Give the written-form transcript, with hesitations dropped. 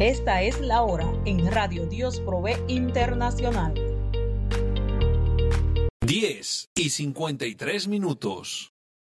Esta es la hora en Radio Dios Provee Internacional. 10:53.